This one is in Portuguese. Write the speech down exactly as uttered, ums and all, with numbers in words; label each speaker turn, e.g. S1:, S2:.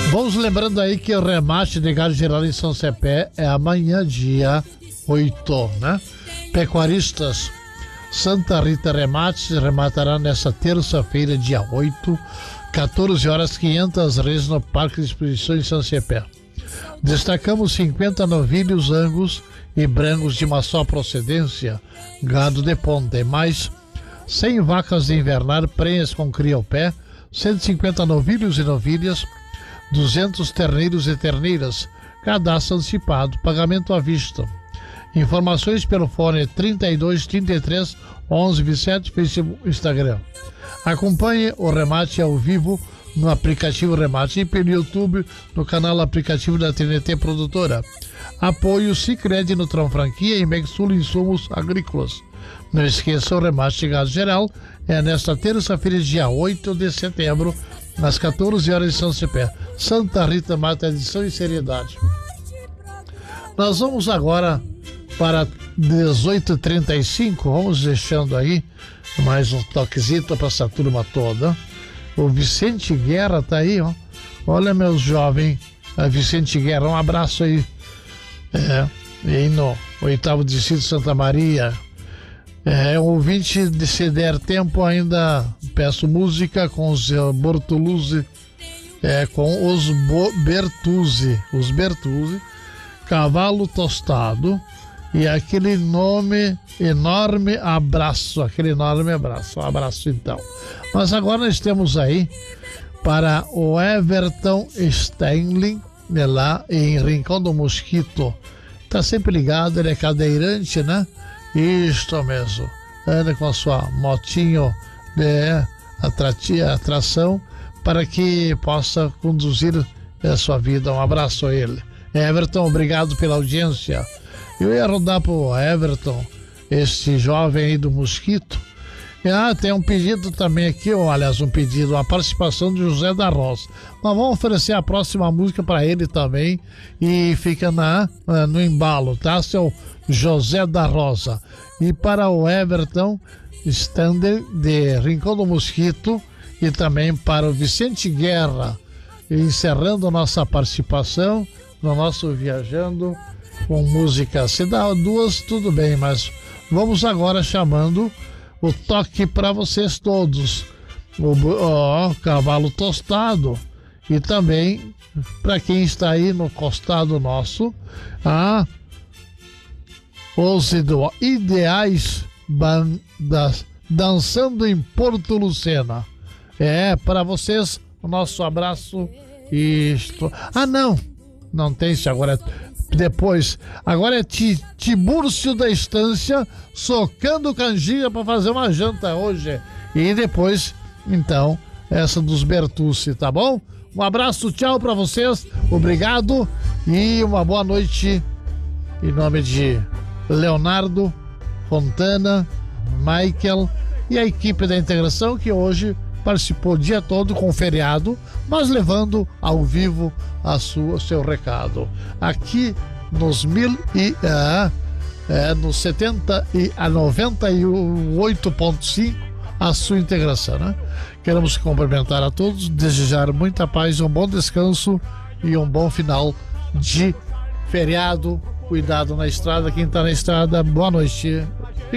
S1: Vamos lembrando aí que o remate de gado geral em São Cepé é amanhã, dia oito, né? Pecuaristas Santa Rita Remates rematará nessa terça-feira, dia oito, quatorze horas, quinhentas reses no Parque de Exposições São Cepé. Destacamos cinquenta novilhos, angus e brancos de uma só procedência, gado de ponta, e mais cem vacas de invernar prenhas com cria ao pé, cento e cinquenta novilhos e novilhas, duzentos terneiros e terneiras, cadastro antecipado, pagamento à vista. Informações pelo fone trinta e dois, trinta e três, onze, vinte e sete, Facebook, Instagram. Acompanhe o remate ao vivo no aplicativo Remate e pelo YouTube no canal aplicativo da T N T Produtora. Apoio Sicredi no Tron Franquia e Megsul Insumos Agrícolas. Não esqueça, o remate de gado geral é nesta terça-feira, dia oito de setembro, às quatorze horas em São Cepé. Santa Rita mata edição e seriedade. Nós vamos agora para dezoito e trinta e cinco, vamos deixando aí mais um toquezito para essa turma toda. O Vicente Guerra tá aí, ó. Olha, meus jovens, a Vicente Guerra, um abraço aí. É, aí no oitavo distrito de Santa Maria. É, ouvinte, de se der tempo ainda, peço música com os Bortoluzzi, é, com os Bo- Bertuzzi, os Bertuzzi, Cavalo Tostado. E aquele nome, enorme abraço, aquele enorme abraço, um abraço então. Mas agora nós temos aí para o Everton Stanley, lá em Rincão do Mosquito. Tá sempre ligado, ele é cadeirante, né? Isto mesmo, anda com a sua motinho de atratia, atração para que possa conduzir a sua vida. Um abraço a ele. Everton, obrigado pela audiência. Eu ia rodar pro Everton, este jovem aí do Mosquito. Ah, tem um pedido também aqui, ou aliás, um pedido, a participação de José da Rosa. Nós vamos oferecer a próxima música para ele também e fica na, no embalo, tá, seu José da Rosa? E para o Everton Stander, de Rincão do Mosquito, e também para o Vicente Guerra, encerrando nossa participação no nosso Viajando com Música. Se dá duas, tudo bem, mas vamos agora chamando o toque para vocês todos. O ó, Cavalo Tostado. E também para quem está aí no costado nosso, a os Ideais Bandas dançando em Porto Lucena. É, para vocês, o nosso abraço. Isto. Ah, não! Não tem isso agora. Depois, agora é Tibúrcio da Estância socando canjica para fazer uma janta hoje. E depois, então, essa dos Bertucci, tá bom? Um abraço, tchau para vocês, obrigado e uma boa noite em nome de Leonardo, Fontana, Michael e a equipe da integração que hoje participou o dia todo com feriado, mas levando ao vivo a sua, o seu recado. Aqui nos mil e ah, é, nos setenta e a noventa e oito ponto cinco a sua integração, né? Queremos cumprimentar a todos, desejar muita paz, um bom descanso e um bom final de feriado. Cuidado na estrada, quem está na estrada, boa noite.